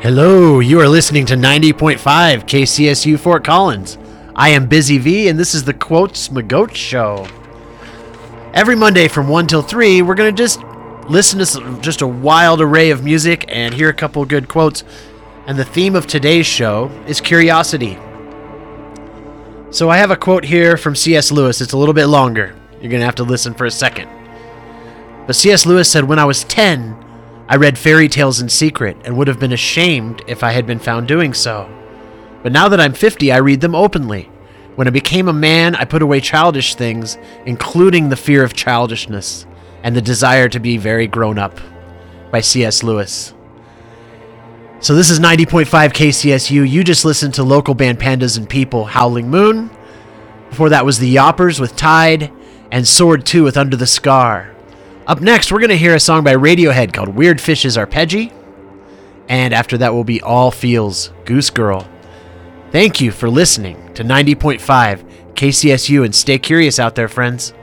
Hello, you are listening to 90.5 KCSU Fort Collins. I am Busy V, and this is the Quotes McGoat Show. Every Monday from 1 till 3, we're going to just listen to just a wild array of music and hear a couple good quotes. And the theme of today's show is curiosity. So I have a quote here from C.S. Lewis. It's a little bit longer. You're going to have to listen for a second. But C.S. Lewis said, "When I was 10, I read fairy tales in secret and would have been ashamed if I had been found doing so. But now that I'm 50, I read them openly. When I became a man, I put away childish things, including the fear of childishness and the desire to be very grown up." By C.S. Lewis. So this is 90.5 KCSU. You just listened to local band Pandas and People, Howling Moon. Before that was the Yoppers with Tide, and Sword 2 with Under the Scar. Up next, we're going to hear a song by Radiohead called Weird Fish's Arpeggi. And after that will be All Feels, Goose Girl. Thank you for listening to 90.5 KCSU, and stay curious out there, friends.